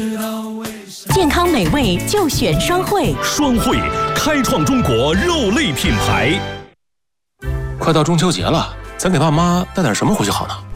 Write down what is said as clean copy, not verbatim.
健康美味就选双汇， 双汇开创中国肉类品牌。 快到中秋节了，咱给爸妈带点什么回去好呢？